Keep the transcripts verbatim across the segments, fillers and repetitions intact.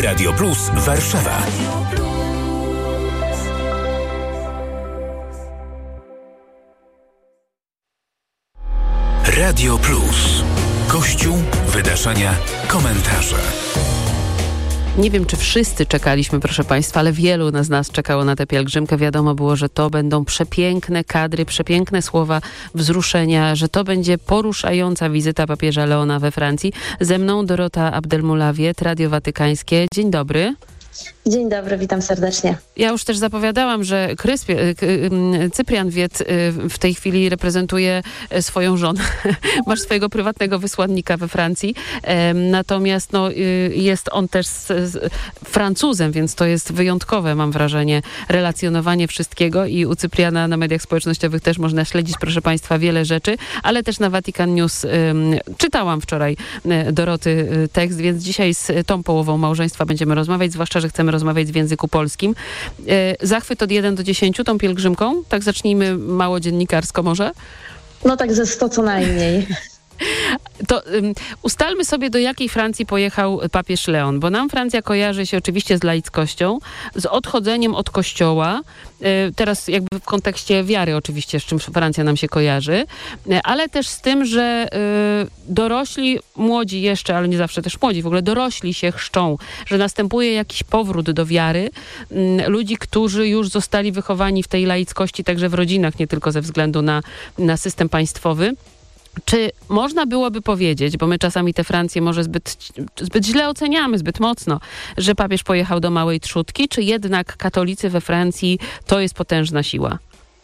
Radio Plus Warszawa. Radio Plus. Kościół, wydarzenia, komentarze. Nie wiem, czy wszyscy czekaliśmy, proszę Państwa, ale wielu z nas czekało na tę pielgrzymkę. Wiadomo było, że to będą przepiękne kadry, przepiękne słowa wzruszenia, że to będzie poruszająca wizyta papieża Leona we Francji. Ze mną Dorota Abdelmulawiet, Radio Watykańskie. Dzień dobry. Dzień dobry, witam serdecznie. Ja już też zapowiadałam, że Kryspie, Cyprian Wiet w tej chwili reprezentuje swoją żonę. Masz swojego prywatnego wysłannika we Francji. Natomiast no, jest on też z, z Francuzem, więc to jest wyjątkowe, mam wrażenie, relacjonowanie wszystkiego i u Cypriana na mediach społecznościowych też można śledzić, proszę Państwa, wiele rzeczy, ale też na Vatican News czytałam wczoraj Doroty tekst, więc dzisiaj z tą połową małżeństwa będziemy rozmawiać, zwłaszcza, że chcemy rozmawiać w języku polskim. E, zachwyt od jeden do dziesięciu tą pielgrzymką? Tak zacznijmy mało dziennikarsko może? No tak ze sto co najmniej. To um, ustalmy sobie, do jakiej Francji pojechał papież Leon, bo nam Francja kojarzy się oczywiście z laickością, z odchodzeniem od kościoła, e, teraz jakby w kontekście wiary oczywiście, z czym Francja nam się kojarzy, e, ale też z tym, że e, dorośli, młodzi jeszcze, ale nie zawsze też młodzi, w ogóle dorośli się chrzczą, że następuje jakiś powrót do wiary m, ludzi, którzy już zostali wychowani w tej laickości, także w rodzinach, nie tylko ze względu na, na system państwowy. Czy można byłoby powiedzieć, bo my czasami tę Francję może zbyt, zbyt źle oceniamy, zbyt mocno, że papież pojechał do małej trzódki, czy jednak katolicy we Francji to jest potężna siła?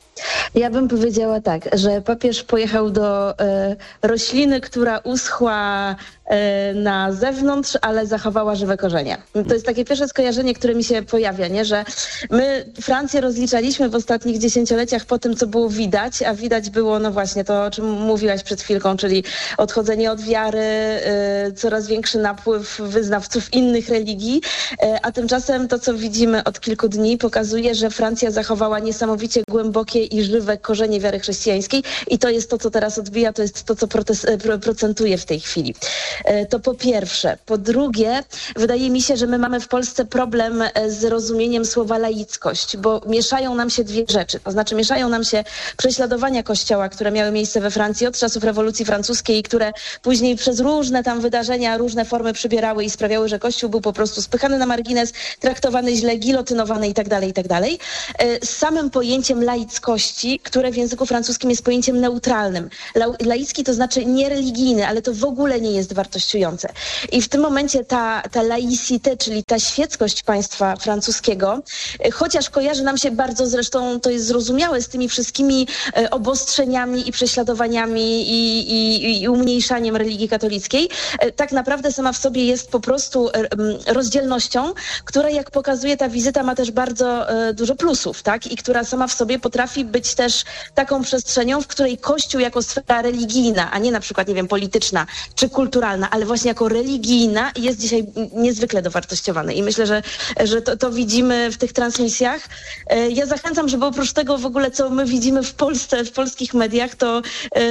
Ja bym powiedziała tak, że papież pojechał do e, rośliny, która uschła e, na zewnątrz, ale zachowała żywe korzenie. To jest takie pierwsze skojarzenie, które mi się pojawia, nie? Że my Francję rozliczaliśmy w ostatnich dziesięcioleciach po tym, co było widać, a widać było, no właśnie to, o czym mówiłaś przed chwilką, czyli odchodzenie od wiary, e, coraz większy napływ wyznawców innych religii, e, a tymczasem to, co widzimy od kilku dni, pokazuje, że Francja zachowała niesamowicie głębokie i żywe korzenie wiary chrześcijańskiej i to jest to, co teraz odbija, to jest to, co protes- procentuje w tej chwili. To po pierwsze. Po drugie, wydaje mi się, że my mamy w Polsce problem z rozumieniem słowa laickość, bo mieszają nam się dwie rzeczy. To znaczy mieszają nam się prześladowania Kościoła, które miały miejsce we Francji od czasów rewolucji francuskiej, które później przez różne tam wydarzenia, różne formy przybierały i sprawiały, że Kościół był po prostu spychany na margines, traktowany źle, gilotynowany i tak dalej, i tak dalej. Z samym pojęciem laickości, które w języku francuskim jest pojęciem neutralnym. La- laicki to znaczy niereligijny, ale to w ogóle nie jest wartościujące. I w tym momencie ta, ta laicité, czyli ta świeckość państwa francuskiego, chociaż kojarzy nam się bardzo, zresztą to jest zrozumiałe, z tymi wszystkimi e, obostrzeniami i prześladowaniami i, i, i umniejszaniem religii katolickiej, e, tak naprawdę sama w sobie jest po prostu e, rozdzielnością, która, jak pokazuje ta wizyta, ma też bardzo e, dużo plusów, tak? I która sama w sobie potrafi być też taką przestrzenią, w której Kościół jako sfera religijna, a nie na przykład, nie wiem, polityczna czy kulturalna, ale właśnie jako religijna jest dzisiaj niezwykle dowartościowany. I myślę, że, że to, to widzimy w tych transmisjach. Ja zachęcam, żeby oprócz tego w ogóle, co my widzimy w Polsce, w polskich mediach, to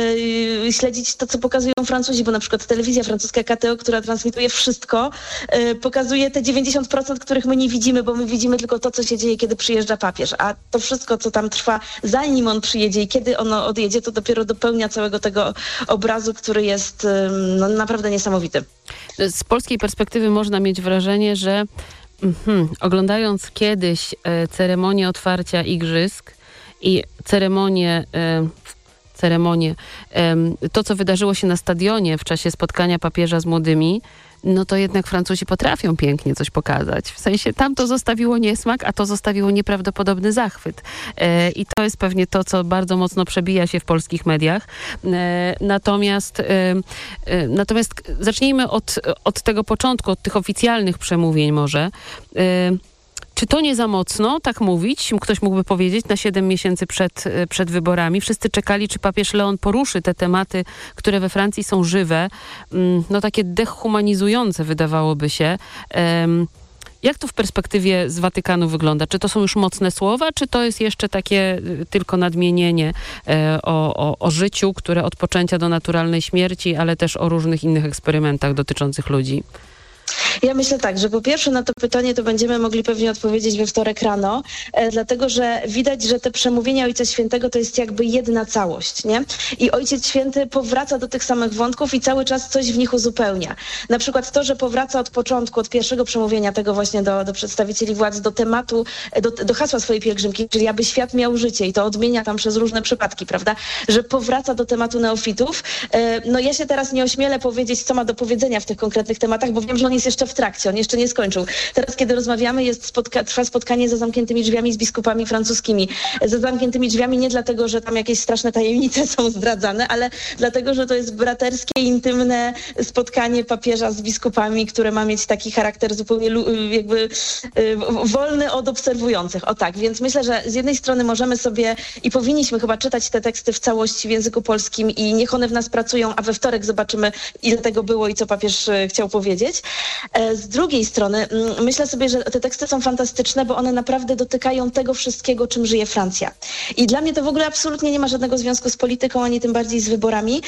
yy, śledzić to, co pokazują Francuzi, bo na przykład telewizja francuska K T O, która transmituje wszystko, yy, pokazuje te dziewięćdziesiąt procent, których my nie widzimy, bo my widzimy tylko to, co się dzieje, kiedy przyjeżdża papież, a to wszystko, co tam trwa, zanim on przyjedzie i kiedy ono odjedzie, to dopiero dopełnia całego tego obrazu, który jest no, naprawdę niesamowity. Z polskiej perspektywy można mieć wrażenie, że mm, oglądając kiedyś e, ceremonię otwarcia igrzysk i ceremonię e, ceremonię, e, to co wydarzyło się na stadionie w czasie spotkania papieża z młodymi, no to jednak Francuzi potrafią pięknie coś pokazać. W sensie tam to zostawiło niesmak, a to zostawiło nieprawdopodobny zachwyt. E, I to jest pewnie to, co bardzo mocno przebija się w polskich mediach. E, natomiast, e, e, natomiast zacznijmy od, od tego początku, od tych oficjalnych przemówień może. E, Czy to nie za mocno, tak mówić? Ktoś mógłby powiedzieć na siedem miesięcy przed, przed wyborami. Wszyscy czekali, czy papież Leon poruszy te tematy, które we Francji są żywe, no takie dehumanizujące wydawałoby się. Jak to w perspektywie z Watykanu wygląda? Czy to są już mocne słowa, czy to jest jeszcze takie tylko nadmienienie o, o, o życiu, które od poczęcia do naturalnej śmierci, ale też o różnych innych eksperymentach dotyczących ludzi? Ja myślę tak, że po pierwsze na to pytanie to będziemy mogli pewnie odpowiedzieć we wtorek rano, e, dlatego że widać, że te przemówienia Ojca Świętego to jest jakby jedna całość, nie? I Ojciec Święty powraca do tych samych wątków i cały czas coś w nich uzupełnia. Na przykład to, że powraca od początku, od pierwszego przemówienia tego właśnie do, do przedstawicieli władz, do tematu, do, do hasła swojej pielgrzymki, czyli aby świat miał życie i to odmienia tam przez różne przypadki, prawda? Że powraca do tematu neofitów. E, no ja się teraz nie ośmielę powiedzieć, co ma do powiedzenia w tych konkretnych tematach, bo wiem, że on jest jeszcze w trakcie, on jeszcze nie skończył. Teraz, kiedy rozmawiamy, jest spotka- trwa spotkanie za zamkniętymi drzwiami z biskupami francuskimi. Za zamkniętymi drzwiami nie dlatego, że tam jakieś straszne tajemnice są zdradzane, ale dlatego, że to jest braterskie, intymne spotkanie papieża z biskupami, które ma mieć taki charakter zupełnie jakby wolny od obserwujących. O tak, więc myślę, że z jednej strony możemy sobie i powinniśmy chyba czytać te teksty w całości w języku polskim i niech one w nas pracują, a we wtorek zobaczymy, ile tego było i co papież chciał powiedzieć. Z drugiej strony myślę sobie, że te teksty są fantastyczne, bo one naprawdę dotykają tego wszystkiego, czym żyje Francja. I dla mnie to w ogóle absolutnie nie ma żadnego związku z polityką, ani tym bardziej z wyborami,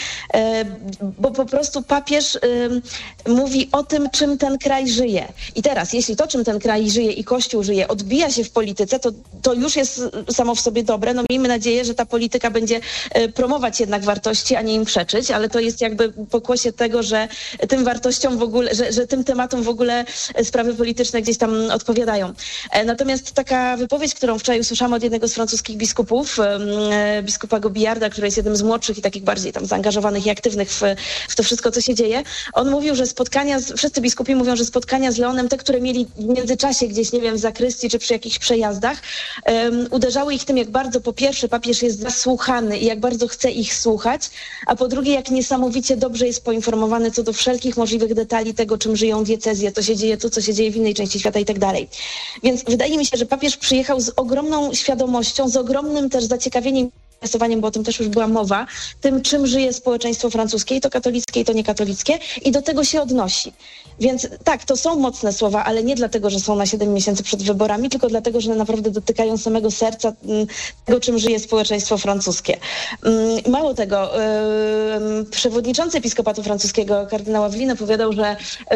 bo po prostu papież mówi o tym, czym ten kraj żyje. I teraz, jeśli to, czym ten kraj żyje i Kościół żyje, odbija się w polityce, to, to już jest samo w sobie dobre. No miejmy nadzieję, że ta polityka będzie promować jednak wartości, a nie im przeczyć, ale to jest jakby pokłosie tego, że tym wartościom w ogóle, że, że tym tematom w ogóle sprawy polityczne gdzieś tam odpowiadają. Natomiast taka wypowiedź, którą wczoraj usłyszałam od jednego z francuskich biskupów, biskupa Gobillarda, który jest jednym z młodszych i takich bardziej tam zaangażowanych i aktywnych w, w to wszystko, co się dzieje, on mówił, że spotkania, z, wszyscy biskupi mówią, że spotkania z Leonem, te, które mieli w międzyczasie gdzieś, nie wiem, w zakrystii czy przy jakichś przejazdach, um, uderzały ich tym, jak bardzo po pierwsze papież jest zasłuchany i jak bardzo chce ich słuchać, a po drugie, jak niesamowicie dobrze jest poinformowany co do wszelkich możliwych detali tego, czym żyją diecezje, co się dzieje tu, co się dzieje w innej części świata i tak dalej. Więc wydaje mi się, że papież przyjechał z ogromną świadomością, z ogromnym też zaciekawieniem, bo o tym też już była mowa, tym, czym żyje społeczeństwo francuskie, i to katolickie, i to niekatolickie, i do tego się odnosi. Więc tak, to są mocne słowa, ale nie dlatego, że są na siedem miesięcy przed wyborami, tylko dlatego, że one naprawdę dotykają samego serca tego, czym żyje społeczeństwo francuskie. Mało tego, przewodniczący Episkopatu Francuskiego, kardynał Aveline, opowiadał, że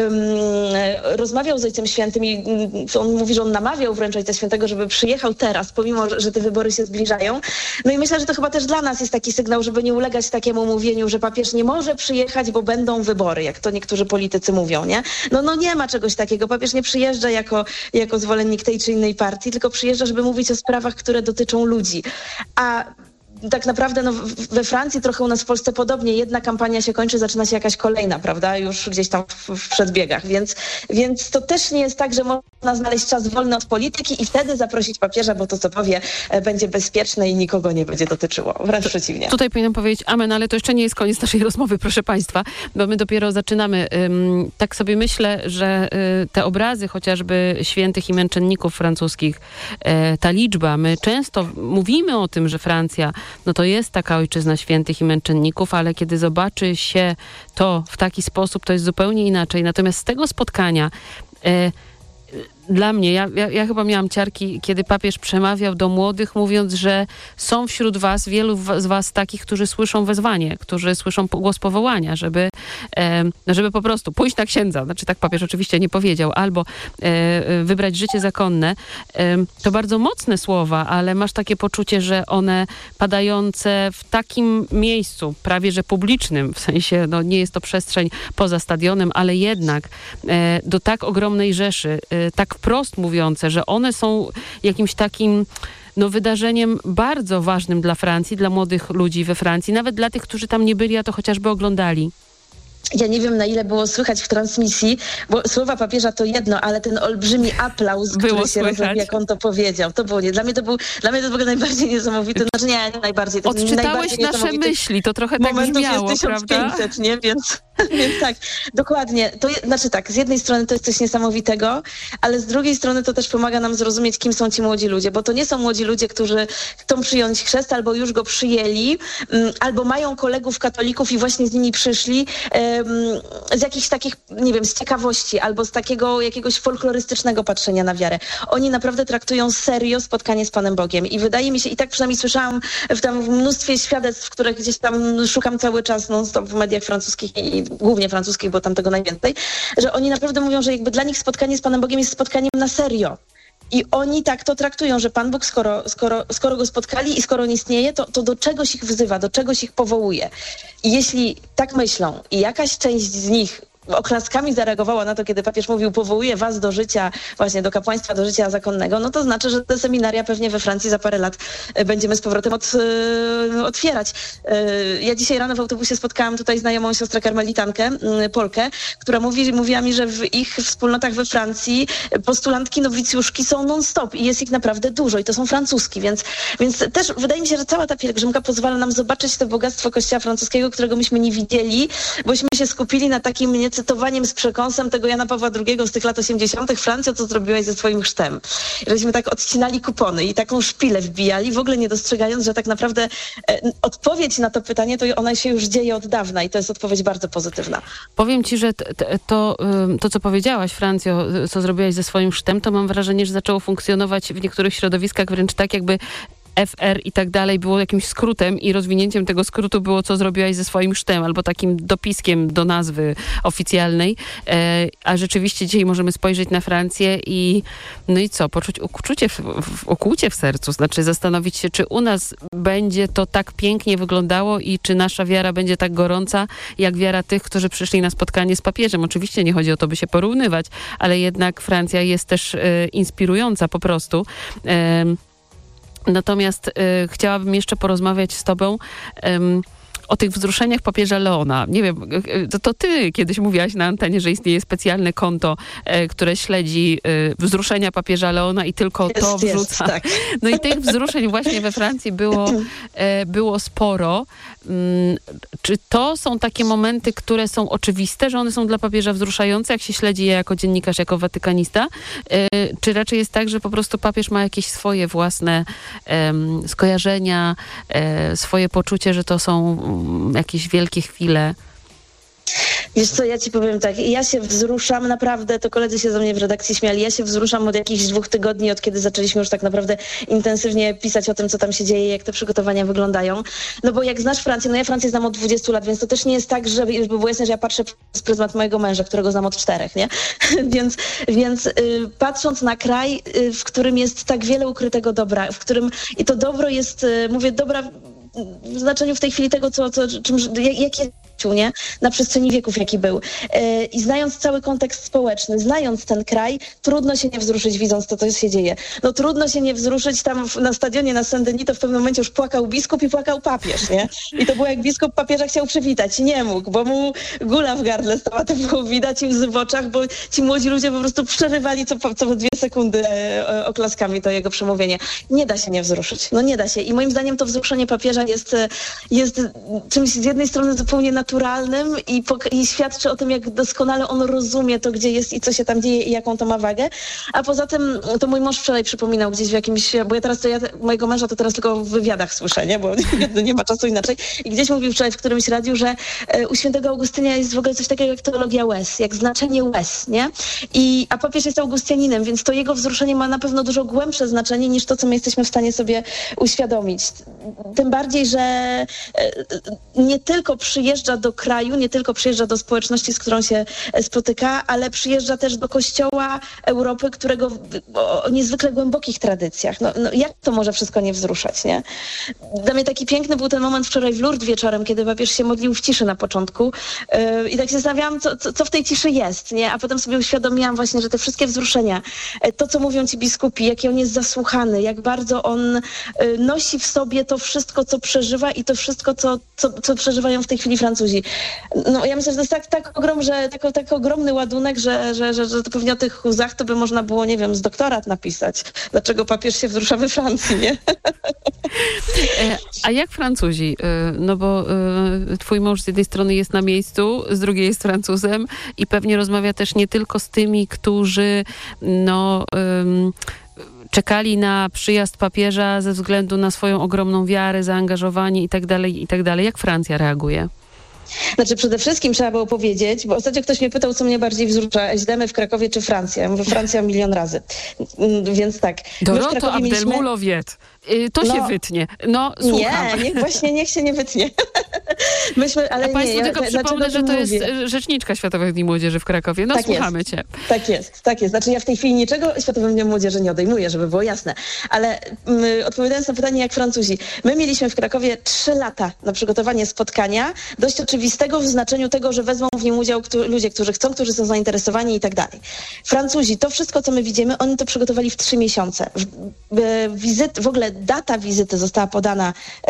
rozmawiał z Ojcem Świętym i on mówi, że on namawiał wręcz Ojca Świętego, żeby przyjechał teraz, pomimo, że te wybory się zbliżają. No i myślę, że to chyba też dla nas jest taki sygnał, żeby nie ulegać takiemu mówieniu, że papież nie może przyjechać, bo będą wybory, jak to niektórzy politycy mówią, nie? No, no nie ma czegoś takiego. Papież nie przyjeżdża jako, jako zwolennik tej czy innej partii, tylko przyjeżdża, żeby mówić o sprawach, które dotyczą ludzi. A tak naprawdę no, we Francji trochę u nas w Polsce podobnie. Jedna kampania się kończy, zaczyna się jakaś kolejna, prawda? Już gdzieś tam w, w przedbiegach. Więc, więc to też nie jest tak, że można znaleźć czas wolny od polityki i wtedy zaprosić papieża, bo to, co powie, będzie bezpieczne i nikogo nie będzie dotyczyło. Wręcz przeciwnie. Tutaj powinnam powiedzieć amen, ale to jeszcze nie jest koniec naszej rozmowy, proszę państwa, bo my dopiero zaczynamy. Tak sobie myślę, że te obrazy chociażby świętych i męczenników francuskich, ta liczba, my często mówimy o tym, że Francja no to jest taka ojczyzna świętych i męczenników, ale kiedy zobaczy się to w taki sposób, to jest zupełnie inaczej. Natomiast z tego spotkania e, dla mnie, ja, ja, ja chyba miałam ciarki, kiedy papież przemawiał do młodych, mówiąc, że są wśród was, wielu z was takich, którzy słyszą wezwanie, którzy słyszą głos powołania, żeby, e, żeby po prostu pójść na księdza. Znaczy tak papież oczywiście nie powiedział, albo e, wybrać życie zakonne. E, to bardzo mocne słowa, ale masz takie poczucie, że one padające w takim miejscu, prawie że publicznym, w sensie no, nie jest to przestrzeń poza stadionem, ale jednak e, do tak ogromnej rzeszy, e, tak wprost mówiące, że one są jakimś takim no, wydarzeniem bardzo ważnym dla Francji, dla młodych ludzi we Francji, nawet dla tych, którzy tam nie byli, a to chociażby oglądali. Ja nie wiem, na ile było słychać w transmisji, bo słowa papieża to jedno, ale ten olbrzymi aplauz, było który się rozległ, jak on to powiedział, to było nie. Dla mnie to był, dla mnie to był najbardziej niesamowity, znaczy nie, nie najbardziej. To Odczytałeś nasze myśli, to trochę tak brzmiało, jest tysiąc pięćset, prawda? Nie? Więc, więc tak, dokładnie. To je, znaczy tak, z jednej strony to jest coś niesamowitego, ale z drugiej strony to też pomaga nam zrozumieć, kim są ci młodzi ludzie, bo to nie są młodzi ludzie, którzy chcą przyjąć chrzest, albo już go przyjęli, albo mają kolegów katolików i właśnie z nimi przyszli, z jakichś takich, nie wiem, z ciekawości albo z takiego jakiegoś folklorystycznego patrzenia na wiarę. Oni naprawdę traktują serio spotkanie z Panem Bogiem i wydaje mi się, i tak przynajmniej słyszałam w tam w mnóstwie świadectw, których gdzieś tam szukam cały czas non stop w mediach francuskich i głównie francuskich, bo tam tego najwięcej, że oni naprawdę mówią, że jakby dla nich spotkanie z Panem Bogiem jest spotkaniem na serio. I oni tak to traktują, że Pan Bóg, skoro, skoro, skoro go spotkali i skoro on istnieje, to, to do czegoś ich wzywa, do czegoś ich powołuje. I jeśli tak myślą i jakaś część z nich oklaskami zareagowała na to, kiedy papież mówił, powołuje was do życia, właśnie do kapłaństwa, do życia zakonnego, no to znaczy, że te seminaria pewnie we Francji za parę lat będziemy z powrotem od, otwierać. Ja dzisiaj rano w autobusie spotkałam tutaj znajomą siostrę karmelitankę, Polkę, która mówi, mówiła mi, że w ich wspólnotach we Francji postulantki, nowicjuszki są non-stop i jest ich naprawdę dużo i to są francuski, więc, więc też wydaje mi się, że cała ta pielgrzymka pozwala nam zobaczyć to bogactwo kościoła francuskiego, którego myśmy nie widzieli, bośmy się skupili na takim mnie cytowaniem z przekąsem tego Jana Pawła drugiego z tych lat osiemdziesiątych. Francja, co zrobiłaś ze swoim chrztem. Żeśmy tak odcinali kupony i taką szpilę wbijali, w ogóle nie dostrzegając, że tak naprawdę e, odpowiedź na to pytanie, to ona się już dzieje od dawna i to jest odpowiedź bardzo pozytywna. Powiem ci, że t, t, to, to, co powiedziałaś, Francjo, co zrobiłaś ze swoim chrztem, to mam wrażenie, że zaczęło funkcjonować w niektórych środowiskach wręcz tak, jakby F R i tak dalej było jakimś skrótem i rozwinięciem tego skrótu było, co zrobiłaś ze swoim chrztem, albo takim dopiskiem do nazwy oficjalnej. E, a rzeczywiście dzisiaj możemy spojrzeć na Francję i no i co? Poczuć ukłucie w, w, ukłucie w sercu. Znaczy zastanowić się, czy u nas będzie to tak pięknie wyglądało i czy nasza wiara będzie tak gorąca, jak wiara tych, którzy przyszli na spotkanie z papieżem. Oczywiście nie chodzi o to, by się porównywać, ale jednak Francja jest też e, inspirująca po prostu. E, Natomiast y, chciałabym jeszcze porozmawiać z tobą um, o tych wzruszeniach papieża Leona. Nie wiem, to, to ty kiedyś mówiłaś na antenie, że istnieje specjalne konto, e, które śledzi e, wzruszenia papieża Leona i tylko jest, to wrzuca. Jest, tak. No i tych wzruszeń właśnie we Francji było, e, było sporo. Mm, czy to są takie momenty, które są oczywiste, że one są dla papieża wzruszające, jak się śledzi je jako dziennikarz, jako watykanista? E, czy raczej jest tak, że po prostu papież ma jakieś swoje własne e, skojarzenia, e, swoje poczucie, że to są jakieś wielkie chwile? Wiesz co, ja ci powiem tak, ja się wzruszam naprawdę, to koledzy się ze mnie w redakcji śmiali, ja się wzruszam od jakichś dwóch tygodni, od kiedy zaczęliśmy już tak naprawdę intensywnie pisać o tym, co tam się dzieje, jak te przygotowania wyglądają. No bo jak znasz Francję, no ja Francję znam od dwudziestu lat, więc to też nie jest tak, że żeby było jasne, że ja patrzę przez pryzmat mojego męża, którego znam od czterech, nie? więc więc y, patrząc na kraj, y, w którym jest tak wiele ukrytego dobra, w którym i to dobro jest, y, mówię, dobra w znaczeniu w tej chwili tego, co, co, czym, jak, jak jest, nie? Na przestrzeni wieków, jaki był. Yy, I znając cały kontekst społeczny, znając ten kraj, trudno się nie wzruszyć, widząc to, co się dzieje. No trudno się nie wzruszyć tam w, na stadionie na Saint-Denis, to w pewnym momencie już płakał biskup i płakał papież, nie? I to było jak biskup papieża chciał przywitać. Nie mógł, bo mu gula w gardle stała, to było widać i łzy w oczach, bo ci młodzi ludzie po prostu przerywali co, co dwie sekundy e, oklaskami to jego przemówienie. Nie da się nie wzruszyć. No nie da się. I moim zdaniem to wzruszenie papieża jest, jest czymś z jednej strony zupełnie naturalnym i, i świadczy o tym, jak doskonale on rozumie to, gdzie jest i co się tam dzieje i jaką to ma wagę. A poza tym, to mój mąż wczoraj przypominał gdzieś w jakimś, bo ja teraz to ja mojego męża to teraz tylko w wywiadach słyszę, nie? Bo nie ma czasu inaczej. I gdzieś mówił wczoraj w którymś radiu, że u świętego Augustynia jest w ogóle coś takiego jak teologia łez, jak znaczenie łez, nie? I, a papież jest Augustianinem, więc to jego wzruszenie ma na pewno dużo głębsze znaczenie niż to, co my jesteśmy w stanie sobie uświadomić. Tym bardziej, że nie tylko przyjeżdża do kraju, nie tylko przyjeżdża do społeczności, z którą się spotyka, ale przyjeżdża też do kościoła Europy, którego o niezwykle głębokich tradycjach. No, no jak to może wszystko nie wzruszać, nie? Dla mnie taki piękny był ten moment wczoraj w Lourdes wieczorem, kiedy papież się modlił w ciszy na początku yy, i tak się zastanawiałam, co, co, co w tej ciszy jest, nie? A potem sobie uświadomiłam właśnie, że te wszystkie wzruszenia, to, co mówią ci biskupi, jaki on jest zasłuchany, jak bardzo on yy, nosi w sobie to wszystko, co przeżywa i to wszystko, co, co, co przeżywają w tej chwili Francuzi. No ja myślę, że to jest tak, tak, ogrom, że, tak, tak ogromny ładunek, że, że, że, że to pewnie o tych łzach to by można było, nie wiem, z doktorat napisać. Dlaczego papież się wzrusza we Francji, nie? A jak Francuzi? No bo twój mąż z jednej strony jest na miejscu, z drugiej jest Francuzem i pewnie rozmawia też nie tylko z tymi, którzy no... Um, czekali na przyjazd papieża ze względu na swoją ogromną wiarę, zaangażowanie i tak dalej, i tak dalej. Jak Francja reaguje? Znaczy przede wszystkim trzeba było powiedzieć, bo ostatnio ktoś mnie pytał, co mnie bardziej wzrusza, S D M y w Krakowie czy Francja? Ja mówię Francja milion razy. Więc tak. Doroto Abdelmulowiet. Mieliśmy... To się no, wytnie. No, słucham. Nie, niech, właśnie niech się nie wytnie. Myśmy, ale ja Państwu nie, tylko ja, przypomnę, że to mówię? jest rzeczniczka Światowych Dni Młodzieży w Krakowie. No, tak słuchamy jest. cię. Tak jest, tak jest. Znaczy ja w tej chwili niczego Światowym Dniom Młodzieży nie odejmuję, żeby było jasne. Ale my, odpowiadając na pytanie, jak Francuzi, my mieliśmy w Krakowie trzy lata na przygotowanie spotkania, dość oczywistego w znaczeniu tego, że wezmą w nim udział kto, ludzie, którzy chcą, którzy są zainteresowani i tak dalej. Francuzi, to wszystko, co my widzimy, oni to przygotowali w trzy miesiące. W, w, wizyt, w ogóle data wizyty została podana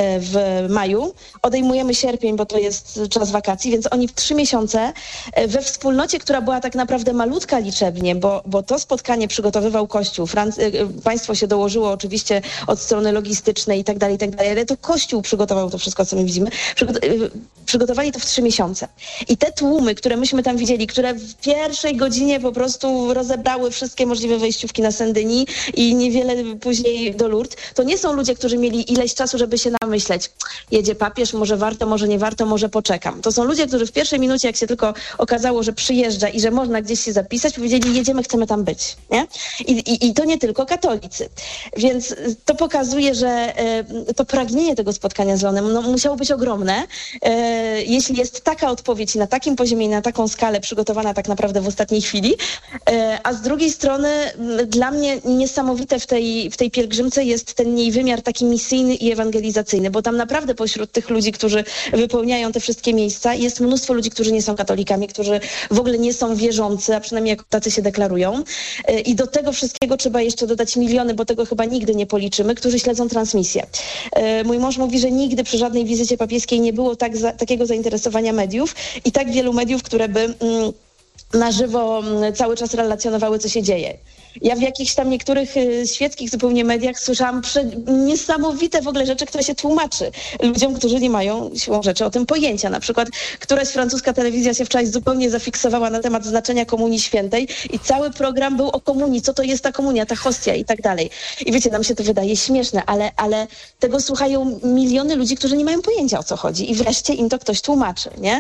w maju. Odejmujemy sierpień, bo to jest czas wakacji, więc oni w trzy miesiące we wspólnocie, która była tak naprawdę malutka liczebnie, bo, bo to spotkanie przygotowywał Kościół. Franc- państwo się dołożyło oczywiście od strony logistycznej i tak dalej, i tak dalej, ale to Kościół przygotował to wszystko, co my widzimy. Przygot- przygotowali to w trzy miesiące. I te tłumy, które myśmy tam widzieli, które w pierwszej godzinie po prostu rozebrały wszystkie możliwe wejściówki na Saint-Denis i niewiele później do Lourdes, to nie są ludzie, którzy mieli ileś czasu, żeby się namyśleć. Jedzie papież, może warto, może nie warto, może poczekam. To są ludzie, którzy w pierwszej minucie, jak się tylko okazało, że przyjeżdża i że można gdzieś się zapisać, powiedzieli, jedziemy, chcemy tam być. Nie? I, i, i to nie tylko katolicy. Więc to pokazuje, że e, to pragnienie tego spotkania z Leonem no, musiało być ogromne. E, jeśli jest taka odpowiedź na takim poziomie i na taką skalę przygotowana tak naprawdę w ostatniej chwili, e, a z drugiej strony m, dla mnie niesamowite w tej, w tej pielgrzymce jest ten jej wymiar taki misyjny i ewangelizacyjny, bo tam naprawdę pośród tych ludzi, którzy wypełniają te wszystkie miejsca, jest mnóstwo ludzi, którzy nie są katolikami, którzy w ogóle nie są wierzący, a przynajmniej jako tacy się deklarują. I do tego wszystkiego trzeba jeszcze dodać miliony, bo tego chyba nigdy nie policzymy, którzy śledzą transmisję. Mój mąż mówi, że nigdy przy żadnej wizycie papieskiej nie było tak za, takiego zainteresowania mediów i tak wielu mediów, które by mm, na żywo cały czas relacjonowały, co się dzieje. Ja w jakichś tam niektórych y, świeckich zupełnie mediach słyszałam prze- niesamowite w ogóle rzeczy, które się tłumaczy ludziom, którzy nie mają siłą rzeczy o tym pojęcia. Na przykład któraś francuska telewizja się wczoraj zupełnie zafiksowała na temat znaczenia Komunii Świętej i cały program był o komunii, co to jest ta komunia, ta hostia i tak dalej. I wiecie, nam się to wydaje śmieszne, ale, ale tego słuchają miliony ludzi, którzy nie mają pojęcia, o co chodzi i wreszcie im to ktoś tłumaczy, nie?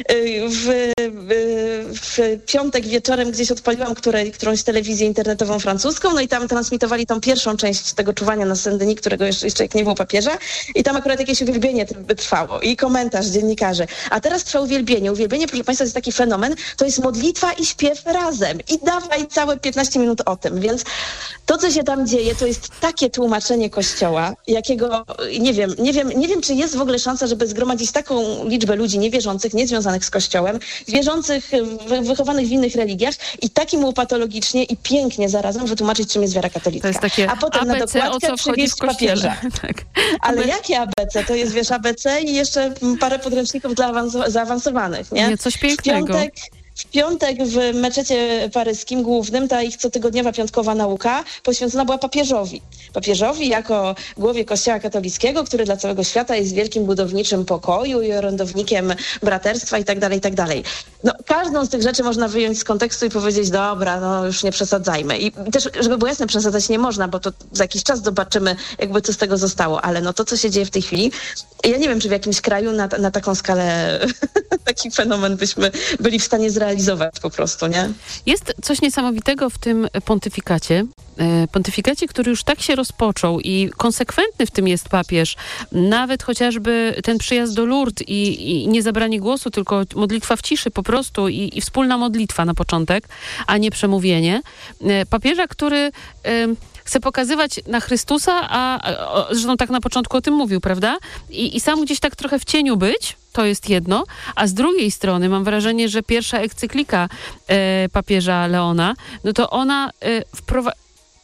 W, w, w piątek wieczorem gdzieś odpaliłam której, którąś telewizję internetową francuską, no i tam transmitowali tą pierwszą część tego czuwania na Saint-Denis, którego jeszcze, jeszcze jak nie było papieża i tam akurat jakieś uwielbienie trwało i komentarz dziennikarzy. A teraz trwa uwielbienie. Uwielbienie, proszę Państwa, to jest taki fenomen, to jest modlitwa i śpiew razem i dawaj całe piętnaście minut o tym, więc to, co się tam dzieje, to jest takie tłumaczenie Kościoła, jakiego, nie wiem, nie wiem, nie wiem, czy jest w ogóle szansa, żeby zgromadzić taką liczbę ludzi niewierzących, niezwiązanych z Kościołem, wierzących, wychowanych w innych religiach i takim łopatologicznie i pięknie zarazem wytłumaczyć, czym jest wiara katolicka. To jest takie a potem A B C, na dokładkę o co wchodzi w papieża. Tak. Ale jakie A B C? To jest, wiesz, A B C i jeszcze parę podręczników dla awans- zaawansowanych, nie? Nie, coś pięknego. W piątek, W piątek w meczecie paryskim głównym ta ich cotygodniowa piątkowa nauka poświęcona była papieżowi. Papieżowi jako głowie Kościoła katolickiego, który dla całego świata jest wielkim budowniczym pokoju i orędownikiem braterstwa i tak dalej, i tak dalej. No, każdą z tych rzeczy można wyjąć z kontekstu i powiedzieć, dobra, no już nie przesadzajmy. I też, żeby było jasne, przesadzać nie można, bo to za jakiś czas zobaczymy, jakby co z tego zostało. Ale no to, co się dzieje w tej chwili, ja nie wiem, czy w jakimś kraju na, na taką skalę taki fenomen byśmy byli w stanie zrealizować po prostu, nie? Jest coś niesamowitego w tym pontyfikacie. Pontyfikacie, który już tak się rozpoczął i konsekwentny w tym jest papież. Nawet chociażby ten przyjazd do Lourdes i, i nie zabranie głosu, tylko modlitwa w ciszy po prostu i, i wspólna modlitwa na początek, a nie przemówienie. Papieża, który y, chce pokazywać na Chrystusa, a, a zresztą tak na początku o tym mówił, prawda? I, i sam gdzieś tak trochę w cieniu być, to jest jedno, a z drugiej strony mam wrażenie, że pierwsza encyklika e, papieża Leona, no to ona e, wprowadza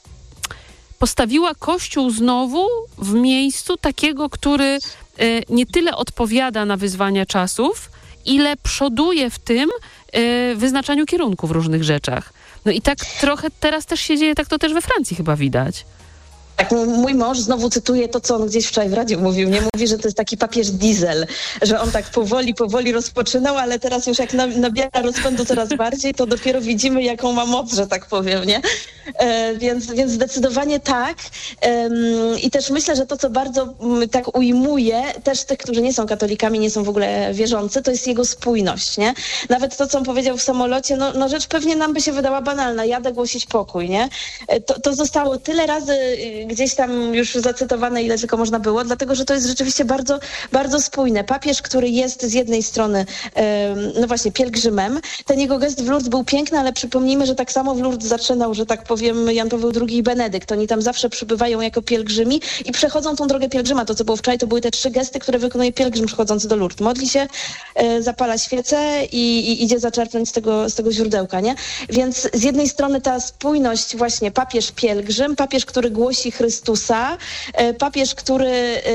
postawiła Kościół znowu w miejscu takiego, który y, nie tyle odpowiada na wyzwania czasów, ile przoduje w tym y, wyznaczaniu kierunku w różnych rzeczach. No i tak trochę teraz też się dzieje, tak to też we Francji chyba widać. Tak, mój mąż znowu cytuje to, co on gdzieś wczoraj w radiu mówił. Nie mówi, że to jest taki papież diesel, że on tak powoli, powoli rozpoczynał, ale teraz już jak nabiera rozpędu coraz bardziej, to dopiero widzimy, jaką ma moc, że tak powiem, nie? E, więc, więc zdecydowanie tak. E, I też myślę, że to, co bardzo m, tak ujmuje też tych, którzy nie są katolikami, nie są w ogóle wierzący, to jest jego spójność, nie? Nawet to, co on powiedział w samolocie, no, no rzecz pewnie nam by się wydała banalna. Jadę głosić pokój, nie? E, to, to zostało tyle razy y, gdzieś tam już zacytowane, ile tylko można było, dlatego, że to jest rzeczywiście bardzo, bardzo spójne. Papież, który jest z jednej strony, e, no właśnie, pielgrzymem, ten jego gest w Lourdes był piękny, ale przypomnijmy, że tak samo w Lourdes zaczynał, że tak powiem, Jan Paweł drugi i Benedykt. Oni tam zawsze przybywają jako pielgrzymi i przechodzą tą drogę pielgrzyma. To, co było wczoraj, to były te trzy gesty, które wykonuje pielgrzym przychodzący do Lourdes. Modli się, e, zapala świecę i, i idzie zaczerpnąć z tego, z tego źródełka, nie? Więc z jednej strony ta spójność właśnie papież pielgrzym, papież, który głosi Chrystusa, e, papież, który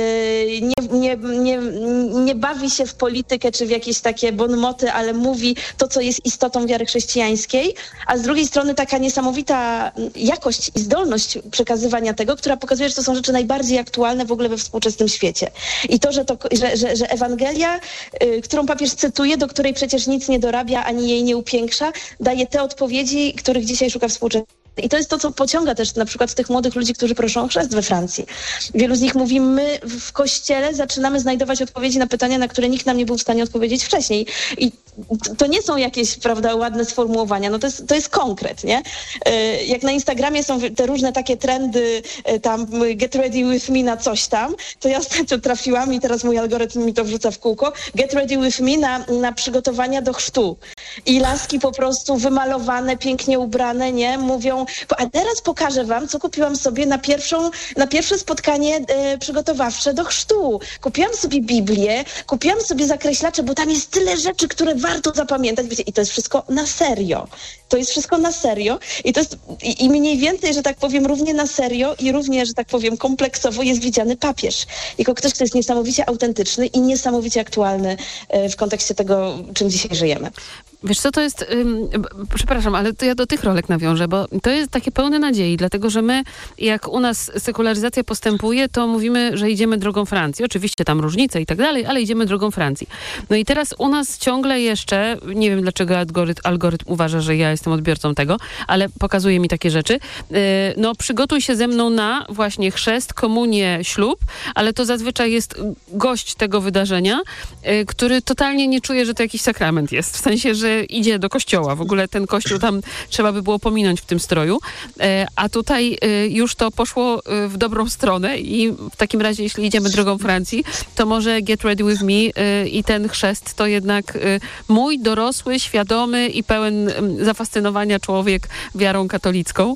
e, nie, nie, nie, nie bawi się w politykę czy w jakieś takie bonmoty, ale mówi to, co jest istotą wiary chrześcijańskiej, a z drugiej strony taka niesamowita jakość i zdolność przekazywania tego, która pokazuje, że to są rzeczy najbardziej aktualne w ogóle we współczesnym świecie. I to, że, to, że, że, że Ewangelia, y, którą papież cytuje, do której przecież nic nie dorabia, ani jej nie upiększa, daje te odpowiedzi, których dzisiaj szuka współczesność. I to jest to, co pociąga też na przykład tych młodych ludzi, którzy proszą o chrzest we Francji. Wielu z nich mówi, my w Kościele zaczynamy znajdować odpowiedzi na pytania, na które nikt nam nie był w stanie odpowiedzieć wcześniej. I to nie są jakieś, prawda, ładne sformułowania, no to jest, to jest konkret, nie? Jak na Instagramie są te różne takie trendy, tam get ready with me na coś tam, to ja ostatnio trafiłam i teraz mój algorytm mi to wrzuca w kółko, get ready with me na, na przygotowania do chrztu. I laski po prostu wymalowane, pięknie ubrane, nie? Mówią, a teraz pokażę wam, co kupiłam sobie na pierwszą, na pierwsze spotkanie e, przygotowawcze do chrztu. Kupiłam sobie Biblię, kupiłam sobie zakreślacze, bo tam jest tyle rzeczy, które warto zapamiętać. Wiecie, i to jest wszystko na serio. To jest wszystko na serio i to jest i, i mniej więcej, że tak powiem, równie na serio i równie, że tak powiem, kompleksowo jest widziany papież. Jako ktoś, kto jest niesamowicie autentyczny i niesamowicie aktualny e, w kontekście tego, czym dzisiaj żyjemy. Wiesz co, to jest, ym, przepraszam, ale to ja do tych rolek nawiążę, bo to jest takie pełne nadziei, dlatego że my, jak u nas sekularyzacja postępuje, to mówimy, że idziemy drogą Francji. Oczywiście tam różnice i tak dalej, ale idziemy drogą Francji. No i teraz u nas ciągle jeszcze, nie wiem dlaczego algorytm, algorytm uważa, że ja jestem odbiorcą tego, ale pokazuje mi takie rzeczy. Yy, no przygotuj się ze mną na właśnie chrzest, komunię, ślub, ale to zazwyczaj jest gość tego wydarzenia, yy, który totalnie nie czuje, że to jakiś sakrament jest. W sensie, że idzie do kościoła. W ogóle ten kościół tam trzeba by było pominąć w tym stroju. E, a tutaj e, już to poszło e, w dobrą stronę i w takim razie, jeśli idziemy drogą Francji, to może get ready with me e, i ten chrzest to jednak e, mój dorosły, świadomy i pełen e, zafascynowania człowiek wiarą katolicką.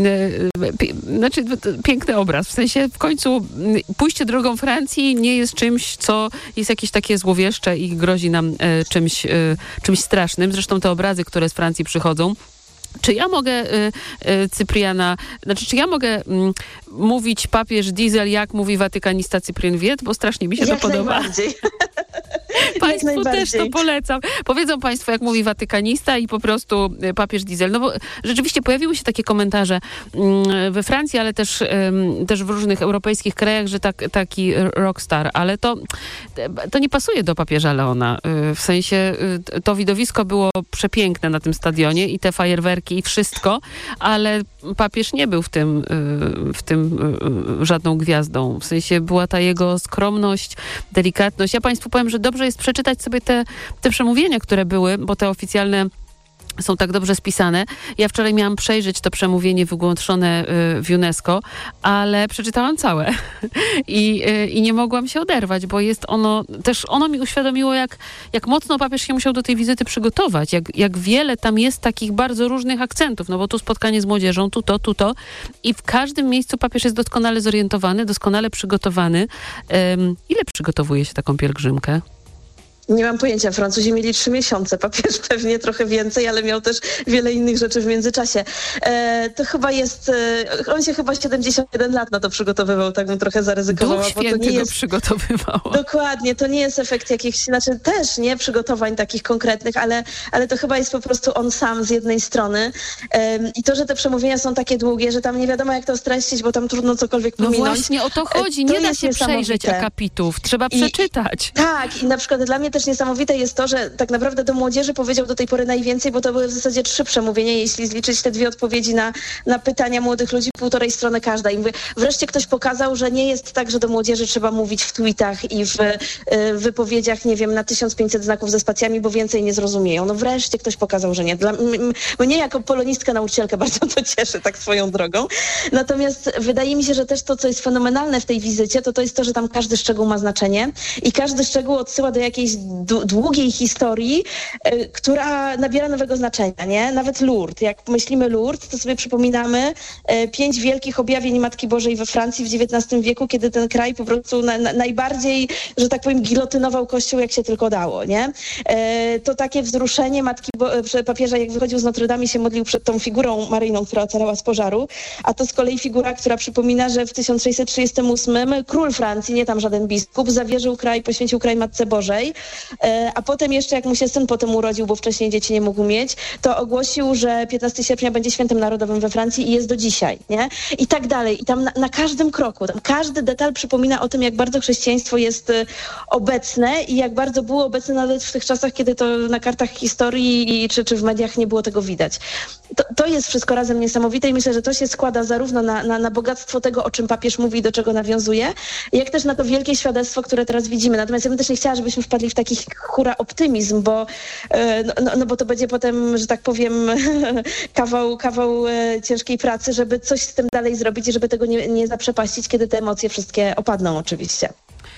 E, p- znaczy, piękny obraz. W sensie w końcu m, pójście drogą Francji nie jest czymś, co jest jakieś takie złowieszcze i grozi nam e, czymś, e, czymś strasznym. Zresztą te obrazy, które z Francji przychodzą. Czy ja mogę, y, y, Cypriana, znaczy, czy ja mogę y, mówić papież Diesel, jak mówi watykanista Cyprian Wiet, bo strasznie mi się jak to podoba. Najbardziej. Państwu też to polecam. Powiedzą państwo, jak mówi watykanista i po prostu y, papież Diesel. No bo rzeczywiście pojawiły się takie komentarze y, we Francji, ale też, y, też w różnych europejskich krajach, że tak, taki rockstar, ale to, to nie pasuje do papieża Leona. Y, w sensie y, to widowisko było przepiękne na tym stadionie i te fajerwerki i wszystko, ale papież nie był w tym, w tym żadną gwiazdą. W sensie była ta jego skromność, delikatność. Ja państwu powiem, że dobrze jest przeczytać sobie te, te przemówienia, które były, bo te oficjalne są tak dobrze spisane. Ja wczoraj miałam przejrzeć to przemówienie wygłoszone w UNESCO, ale przeczytałam całe I, i nie mogłam się oderwać, bo jest ono, też ono mi uświadomiło, jak, jak mocno papież się musiał do tej wizyty przygotować, jak, jak wiele tam jest takich bardzo różnych akcentów, no bo tu spotkanie z młodzieżą, tu to, tu to i w każdym miejscu papież jest doskonale zorientowany, doskonale przygotowany. Um, ile przygotowuje się taką pielgrzymkę? Nie mam pojęcia. Francuzi mieli trzy miesiące, papież pewnie trochę więcej, ale miał też wiele innych rzeczy w międzyczasie. E, to chyba jest... E, on się chyba siedemdziesiąt jeden lat na to przygotowywał, tak bym trochę zaryzykowała. Duch bo Święty to nie go jest przygotowywał. Dokładnie, to nie jest efekt jakichś, znaczy też, nie, przygotowań takich konkretnych, ale, ale to chyba jest po prostu on sam z jednej strony. E, I to, że te przemówienia są takie długie, że tam nie wiadomo jak to streścić, bo tam trudno cokolwiek pominąć. No właśnie, o to chodzi. Nie to da się przejrzeć akapitów. Trzeba I, przeczytać. Tak, i na przykład dla mnie też też niesamowite jest to, że tak naprawdę do młodzieży powiedział do tej pory najwięcej, bo to były w zasadzie trzy przemówienia, jeśli zliczyć te dwie odpowiedzi na, na pytania młodych ludzi, półtorej strony każda. I mówię, wreszcie ktoś pokazał, że nie jest tak, że do młodzieży trzeba mówić w tweetach i w w wypowiedziach, nie wiem, na tysiąc pięćset znaków ze spacjami, bo więcej nie zrozumieją. No wreszcie ktoś pokazał, że nie. Dla m- mnie jako polonistka, nauczycielka bardzo to cieszy, tak swoją drogą. Natomiast wydaje mi się, że też to, co jest fenomenalne w tej wizycie, to to jest to, że tam każdy szczegół ma znaczenie i każdy szczegół odsyła do jakiejś d- długiej historii, y, która nabiera nowego znaczenia, nie? Nawet Lourdes. Jak myślimy Lourdes, to sobie przypominamy y, pięć wielkich objawień Matki Bożej we Francji w dziewiętnastym wieku, kiedy ten kraj po prostu na, na, najbardziej, że tak powiem, gilotynował Kościół, jak się tylko dało, nie? E, to takie wzruszenie Matki Bo- papieża, jak wychodził z Notre Dame i się modlił przed tą figurą maryjną, która ocalała z pożaru, a to z kolei figura, która przypomina, że w tysiąc sześćset trzydziestym ósmym król Francji, nie tam żaden biskup, zawierzył kraj, poświęcił kraj Matce Bożej, e, a potem jeszcze, jak mu się syn potem urodził, bo wcześniej dzieci nie mógł mieć, to ogłosił, że piętnastego sierpnia będzie świętem narodowym we Francji i jest do dzisiaj, nie? I tak dalej. I tam na, na każdym kroku, tam każdy detal przypomina o tym, jak bardzo chrześcijaństwo jest obecne i jak bardzo było obecne nawet w tych czasach, kiedy to na kartach historii czy, czy w mediach nie było tego widać. To, to jest wszystko razem niesamowite i myślę, że to się składa zarówno na, na, na bogactwo tego, o czym papież mówi, do czego nawiązuje, jak też na to wielkie świadectwo, które teraz widzimy. Natomiast ja bym też nie chciała, żebyśmy wpadli w taki hura optymizm, bo, no, no bo to będzie potem, że tak powiem, kawał, kawał ciężkiej pracy, żeby coś z tym dalej zrobić i żeby tego nie, nie zaprzepaścić, kiedy te emocje wszystkie opadną oczywiście.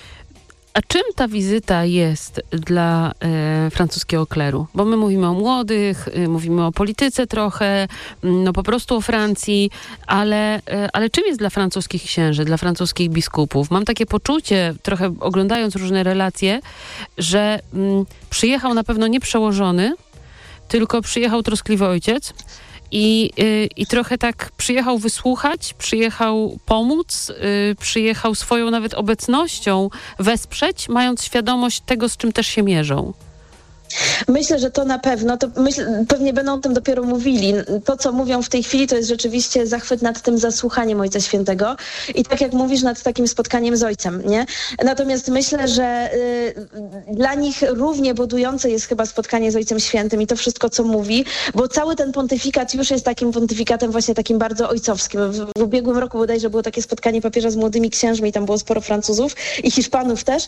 A czym ta wizyta jest dla e, francuskiego kleru? Bo my mówimy o młodych, y, mówimy o polityce trochę, no po prostu o Francji, ale, e, ale czym jest dla francuskich księży, dla francuskich biskupów? Mam takie poczucie, trochę oglądając różne relacje, że m, przyjechał na pewno nie przełożony, tylko przyjechał troskliwy ojciec. I, y, I trochę tak przyjechał wysłuchać, przyjechał pomóc, y, przyjechał swoją nawet obecnością wesprzeć, mając świadomość tego, z czym też się mierzą. Myślę, że to na pewno, to myśl, pewnie będą o tym dopiero mówili. To, co mówią w tej chwili, to jest rzeczywiście zachwyt nad tym zasłuchaniem Ojca Świętego i tak jak mówisz, nad takim spotkaniem z Ojcem, nie? Natomiast myślę, że y, dla nich równie budujące jest chyba spotkanie z Ojcem Świętym i to wszystko, co mówi, bo cały ten pontyfikat już jest takim pontyfikatem właśnie takim bardzo ojcowskim. W, w ubiegłym roku bodajże było takie spotkanie papieża z młodymi księżmi i tam było sporo Francuzów i Hiszpanów też,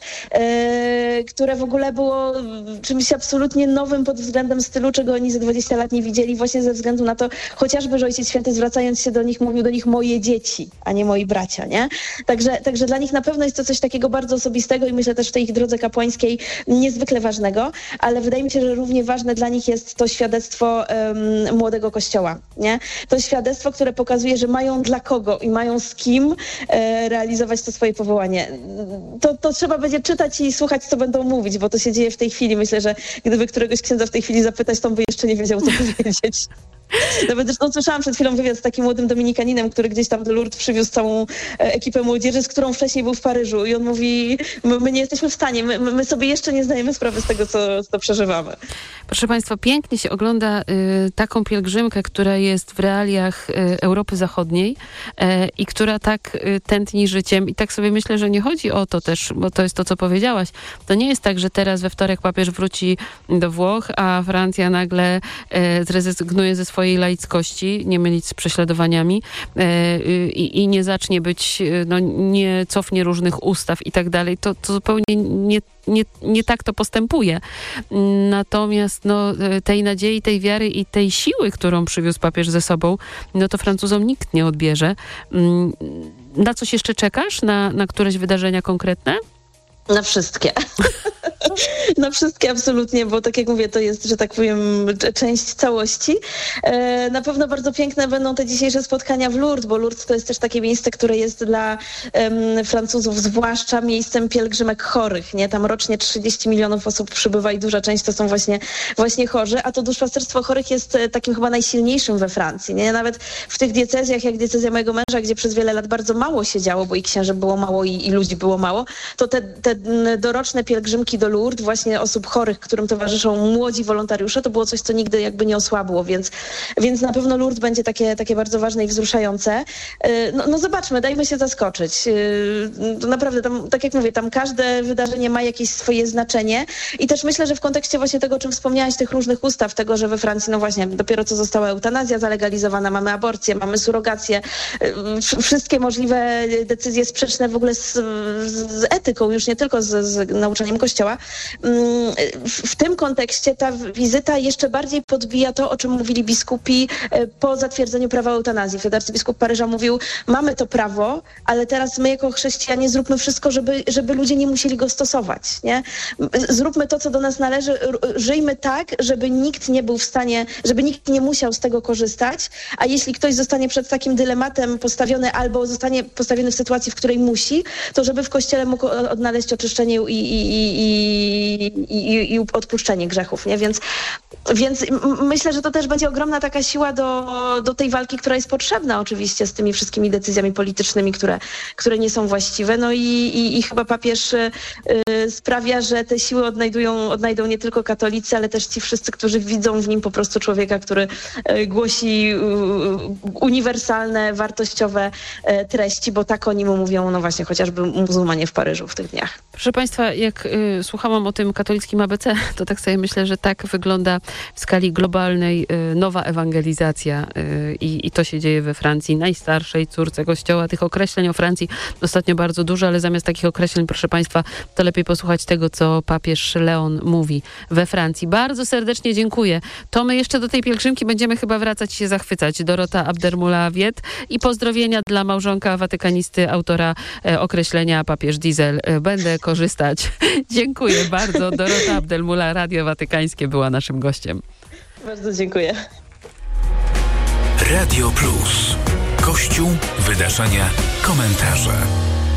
y, które w ogóle było czymś absolutnie absolutnie nowym pod względem stylu, czego oni za dwadzieścia lat nie widzieli, właśnie ze względu na to, chociażby, że Ojciec Święty zwracając się do nich, mówił do nich moje dzieci, a nie moi bracia, nie? Także, także dla nich na pewno jest to coś takiego bardzo osobistego i myślę też w tej ich drodze kapłańskiej niezwykle ważnego, ale wydaje mi się, że równie ważne dla nich jest to świadectwo um, młodego Kościoła, nie? To świadectwo, które pokazuje, że mają dla kogo i mają z kim e, realizować to swoje powołanie. To, to trzeba będzie czytać i słuchać, co będą mówić, bo to się dzieje w tej chwili. Myślę, że gdyby któregoś księdza w tej chwili zapytać, to on by jeszcze nie wiedział, co powiedzieć. Nawet zresztą słyszałam przed chwilą wywiad z takim młodym dominikaninem, który gdzieś tam do Lourdes przywiózł całą ekipę młodzieży, z którą wcześniej był w Paryżu i on mówi, my, my nie jesteśmy w stanie, my, my sobie jeszcze nie zdajemy sprawy z tego, co, co przeżywamy. Proszę Państwa, pięknie się ogląda y, taką pielgrzymkę, która jest w realiach y, Europy Zachodniej y, i która tak y, tętni życiem i tak sobie myślę, że nie chodzi o to też, bo to jest to, co powiedziałaś. To nie jest tak, że teraz we wtorek papież wróci do Włoch, a Francja nagle y, zrezygnuje ze swojej laickości, nie mylić z prześladowaniami y, i, i nie zacznie być, y, no nie cofnie różnych ustaw i tak dalej. To, to zupełnie nie Nie, nie tak to postępuje. Natomiast no, tej nadziei, tej wiary i tej siły, którą przywiózł papież ze sobą, no to Francuzom nikt nie odbierze. Na coś jeszcze czekasz? Na, na któreś wydarzenia konkretne? Na wszystkie. Na wszystkie absolutnie, bo tak jak mówię, to jest, że tak powiem, część całości. E, na pewno bardzo piękne będą te dzisiejsze spotkania w Lourdes, bo Lourdes to jest też takie miejsce, które jest dla um, Francuzów zwłaszcza miejscem pielgrzymek chorych, nie? Tam rocznie trzydzieści milionów osób przybywa i duża część to są właśnie, właśnie chorzy, a to duszpasterstwo chorych jest takim chyba najsilniejszym we Francji, nie? Nawet w tych diecezjach, jak diecezja mojego męża, gdzie przez wiele lat bardzo mało się działo, bo i księży było mało i, i ludzi było mało, to te, te doroczne pielgrzymki do Lourdes, właśnie osób chorych, którym towarzyszą młodzi wolontariusze, to było coś, co nigdy jakby nie osłabło, więc, więc na pewno Lourdes będzie takie, takie bardzo ważne i wzruszające. No, no zobaczmy, dajmy się zaskoczyć. To naprawdę, tam, tak jak mówię, tam każde wydarzenie ma jakieś swoje znaczenie i też myślę, że w kontekście właśnie tego, o czym wspomniałaś, tych różnych ustaw, tego, że we Francji, no właśnie, dopiero co została eutanazja zalegalizowana, mamy aborcję, mamy surrogację, wszystkie możliwe decyzje sprzeczne w ogóle z, z etyką, już nie tylko z, z nauczaniem Kościoła. W tym kontekście ta wizyta jeszcze bardziej podbija to, o czym mówili biskupi po zatwierdzeniu prawa eutanazji. Wtedy arcybiskup Paryża mówił, mamy to prawo, ale teraz my jako chrześcijanie zróbmy wszystko, żeby, żeby ludzie nie musieli go stosować. Nie? Zróbmy to, co do nas należy, żyjmy tak, żeby nikt nie był w stanie, żeby nikt nie musiał z tego korzystać, a jeśli ktoś zostanie przed takim dylematem postawiony albo zostanie postawiony w sytuacji, w której musi, to żeby w Kościele mógł odnaleźć oczyszczenie i, i, i, i, i odpuszczenie grzechów. Nie? Więc, więc myślę, że to też będzie ogromna taka siła do, do tej walki, która jest potrzebna oczywiście z tymi wszystkimi decyzjami politycznymi, które, które nie są właściwe. No i, i, i chyba papież y, sprawia, że te siły odnajdują, odnajdą nie tylko katolicy, ale też ci wszyscy, którzy widzą w nim po prostu człowieka, który y, głosi y, uniwersalne, wartościowe y, treści, bo tak o nim mówią, no właśnie, chociażby muzułmanie w Paryżu w tych dniach. Proszę Państwa, jak y, słuchałam o tym katolickim A B C, to tak sobie myślę, że tak wygląda w skali globalnej y, nowa ewangelizacja y, i to się dzieje we Francji, najstarszej córce Kościoła. Tych określeń o Francji ostatnio bardzo dużo, ale zamiast takich określeń, proszę Państwa, to lepiej posłuchać tego, co papież Leon mówi we Francji. Bardzo serdecznie dziękuję. To my jeszcze do tej pielgrzymki będziemy chyba wracać i się zachwycać. Dorota Abdelmoula-Wiet i pozdrowienia dla małżonka watykanisty, autora e, określenia papież Diesel. E, będę korzystać. Dziękuję bardzo. Dorota Abdelmoula, Radio Watykańskie była naszym gościem. Bardzo dziękuję. Radio Plus. Kościół, wydarzenia, komentarze.